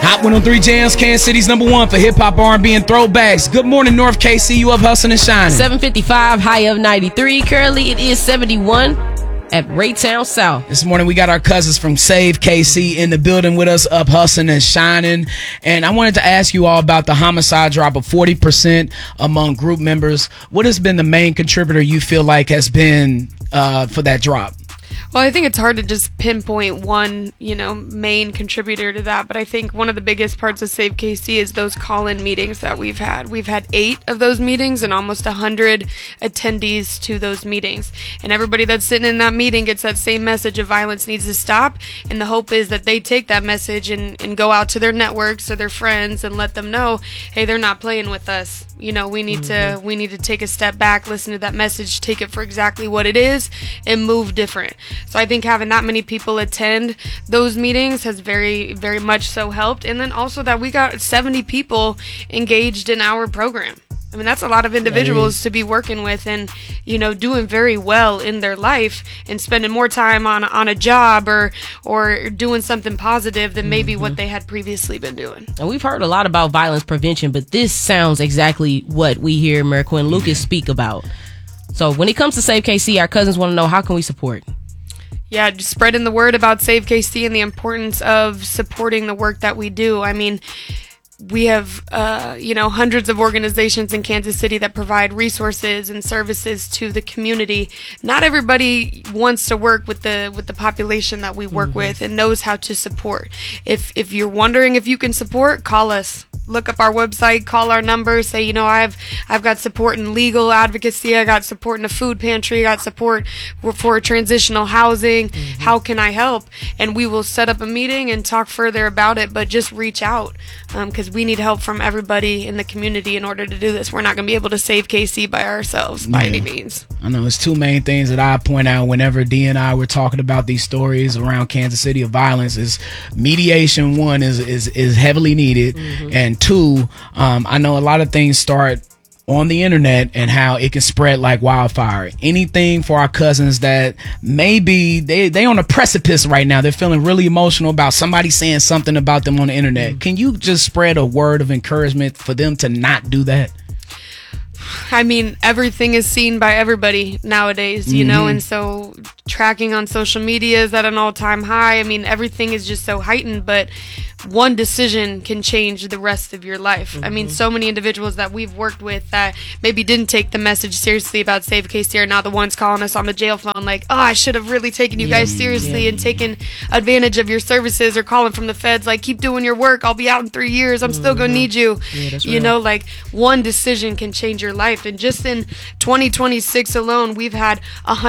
Hot 103 Jams, Kansas City's #1 for hip-hop, R&B, and throwbacks. Good morning, North KC. You up hustling and shining. 755, high of 93. Currently, it is 71 at Raytown South. This morning, we got our cousins from Save KC in the building with us, up hustling and shining. And I wanted to ask you all about the homicide drop of 40% among group members. What has been the main contributor you feel like has been for that drop? Well, I think it's hard to just pinpoint one, main contributor to that. But I think one of the biggest parts of Save KC is those call-in meetings that we've had. We've had 8 of those meetings and almost 100 attendees to those meetings. And everybody that's sitting in that meeting gets that same message of violence needs to stop. And the hope is that they take that message and go out to their networks or their friends and let them know, hey, they're not playing with us. We need to take a step back, listen to that message, take it for exactly what it is, and move different. So I think having that many people attend those meetings has very, very much so helped. And then also that we got 70 people engaged in our program. I mean, that's a lot of individuals to be working with and, doing very well in their life and spending more time on a job or doing something positive than maybe what they had previously been doing. And we've heard a lot about violence prevention, but this sounds exactly what we hear Mariquin Lucas speak about. So when it comes to Save KC, our cousins want to know, how can we support? Yeah, just spreading the word about Save KC and the importance of supporting the work that we do. I mean, we have, hundreds of organizations in Kansas City that provide resources and services to the community. Not everybody wants to work with the population that we work with and knows how to support. If you're wondering if you can support, call us. Look up our website, call our number, say, I've got support in legal advocacy, I got support in a food pantry, I got support for transitional housing. How can I help? And we will set up a meeting and talk further about it, but just reach out because we need help from everybody in the community in order to do this. We're not going to be able to save KC by ourselves by any means. I know it's 2 main things that I point out whenever D and I were talking about these stories around Kansas City of violence is mediation. 1 is heavily needed, and 2, I know a lot of things start on the internet and how it can spread like wildfire. Anything for our cousins that maybe they on a precipice right now, they're feeling really emotional about somebody saying something about them on the internet. Can you just spread a word of encouragement for them to not do that? I mean, everything is seen by everybody nowadays, and so tracking on social media is at an all-time high. I mean, everything is just so heightened, but one decision can change the rest of your life. I mean, so many individuals that we've worked with that maybe didn't take the message seriously about Save KC are now the ones calling us on the jail phone like, oh, I should have really taken you guys seriously and taken advantage of your services, or calling from the feds like, keep doing your work, I'll be out in 3 years, I'm still gonna need you. Like one decision can change your life. And just in 2026 alone, we've had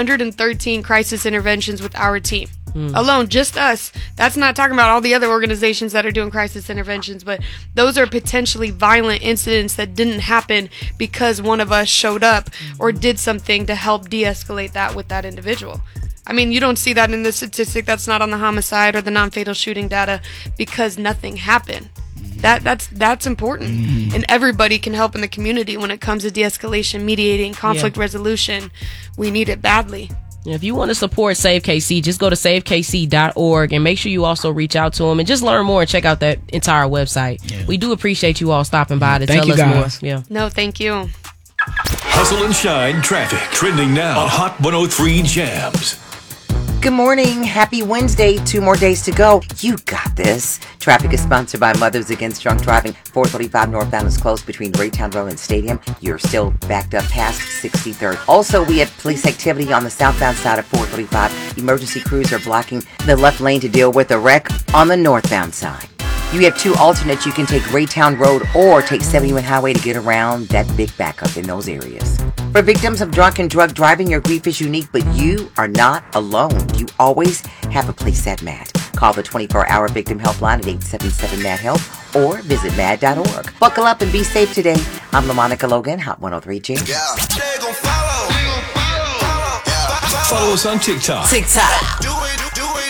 113 crisis interventions with our team. Alone, just us. That's not talking about all the other organizations that are doing crisis interventions, but those are potentially violent incidents that didn't happen because one of us showed up or did something to help de-escalate that with that individual. I mean, you don't see that in the statistic that's not on the homicide or the non-fatal shooting data because nothing happened. That's important. And everybody can help in the community when it comes to de-escalation, mediating, conflict resolution. We need it badly. If you want to support Save KC, just go to savekc.org and make sure you also reach out to them and just learn more and check out that entire website. We do appreciate you all stopping by to tell us more. No, thank you. Hustle and Shine traffic trending now on Hot 103 Jams. Good morning. Happy Wednesday. 2 more days to go. You got this. Traffic is sponsored by Mothers Against Drunk Driving. 435 northbound is closed between Raytown Road and Stadium. You're still backed up past 63rd. Also, we have police activity on the southbound side of 435. Emergency crews are blocking the left lane to deal with a wreck on the northbound side. You have 2 alternates. You can take Raytown Road or take 71 Highway to get around that big backup in those areas. For victims of drunk and drug driving, your grief is unique, but you are not alone. You always have a place at MAD. Call the 24-hour victim helpline at 877-MAD-HELP or visit mad.org. Buckle up and be safe today. I'm LaMonica Logan, Hot 103 Jams. Follow us on TikTok. TikTok.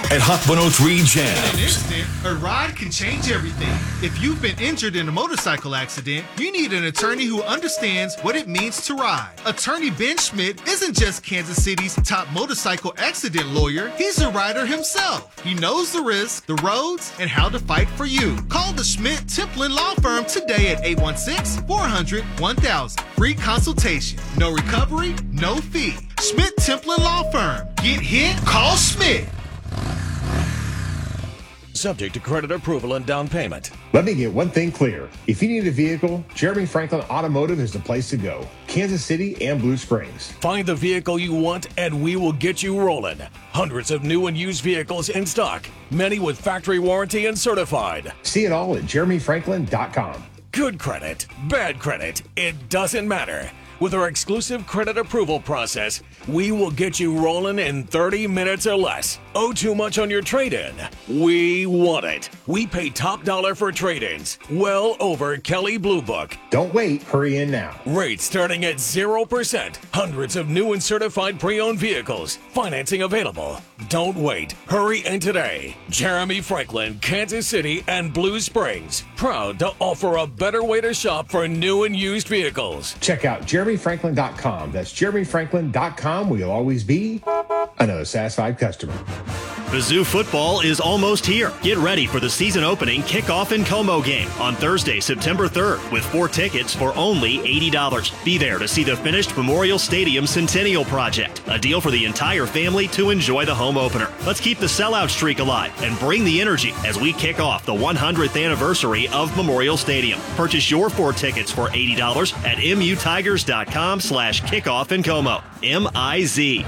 at Hot 103 Jams. In an instant, a ride can change everything. If you've been injured in a motorcycle accident, you need an attorney who understands what it means to ride. Attorney Ben Schmidt isn't just Kansas City's top motorcycle accident lawyer, he's a rider himself. He knows the risks, the roads, and how to fight for you. Call the Schmidt Templin Law Firm today at 816-400-1000. Free consultation. No recovery, no fee. Schmidt Templin Law Firm. Get hit? Call Schmidt. Subject to credit approval and down payment. Let me get one thing clear. If you need a vehicle, Jeremy Franklin Automotive is the place to go. Kansas City and Blue Springs. Find the vehicle you want and we will get you rolling. Hundreds of new and used vehicles in stock, many with factory warranty and certified. See it all at jeremyfranklin.com. Good credit, bad credit, it doesn't matter. With our exclusive credit approval process, we will get you rolling in 30 minutes or less. Owe too much on your trade-in? We want it. We pay top dollar for trade-ins, well over Kelley Blue Book. Don't wait, hurry in now. Rates starting at 0%. Hundreds of new and certified pre-owned vehicles. Financing available. Don't wait. Hurry in today. Jeremy Franklin, Kansas City, and Blue Springs. Proud to offer a better way to shop for new and used vehicles. Check out jeremyfranklin.com. That's jeremyfranklin.com, where you'll always be another satisfied customer. Mizzou football is almost here. Get ready for the season opening kickoff in Como game on Thursday, September 3rd, with 4 tickets for only $80. Be there to see the finished Memorial Stadium Centennial Project, a deal for the entire family to enjoy the home opener. Let's keep the sellout streak alive and bring the energy as we kick off the 100th anniversary of Memorial Stadium. Purchase your 4 tickets for $80 at mutigers.com/kickoff in Como. MIZ.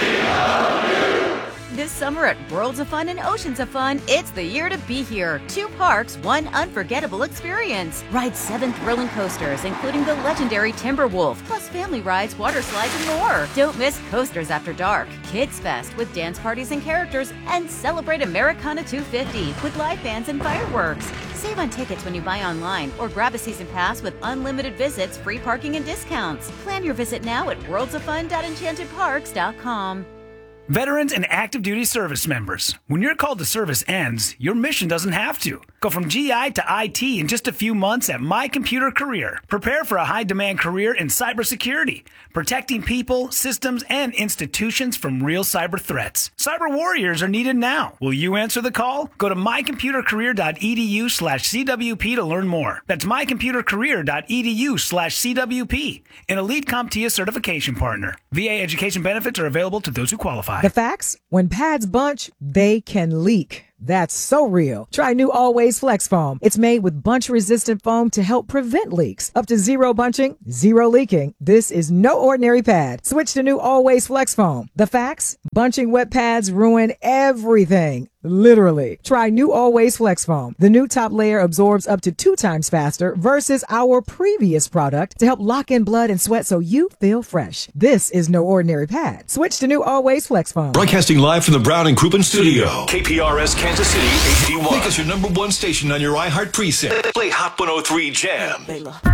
This summer at Worlds of Fun and Oceans of Fun, it's the year to be here. 2 parks, 1 unforgettable experience. Ride 7 thrilling coasters, including the legendary Timberwolf, plus family rides, water slides, and more. Don't miss Coasters After Dark, Kids Fest with dance parties and characters, and celebrate Americana 250 with live bands and fireworks. Save on tickets when you buy online or grab a season pass with unlimited visits, free parking, and discounts. Plan your visit now at worldsoffun.enchantedparks.com. Veterans and active duty service members, when your call to service ends, your mission doesn't have to. Go from GI to IT in just a few months at My Computer Career. Prepare for a high-demand career in cybersecurity, protecting people, systems, and institutions from real cyber threats. Cyber warriors are needed now. Will you answer the call? Go to mycomputercareer.edu/CWP to learn more. That's mycomputercareer.edu/CWP, an elite CompTIA certification partner. VA education benefits are available to those who qualify. The facts? When pads bunch, they can leak. That's so real. Try new Always Flex Foam. It's made with bunch-resistant foam to help prevent leaks. Up to 0 bunching, 0 leaking. This is no ordinary pad. Switch to new Always Flex Foam. The facts? Bunching wet pads ruin everything. Literally. Try new Always Flex Foam. The new top layer absorbs up to 2 times faster versus our previous product to help lock in blood and sweat so you feel fresh. This is no ordinary pad. Switch to new Always Flex Foam. Broadcasting live from the Brown and Crouppen studio. KPRS Kansas City HD1. Make us your #1 station on your iHeart preset. Play Hot 103 Jam.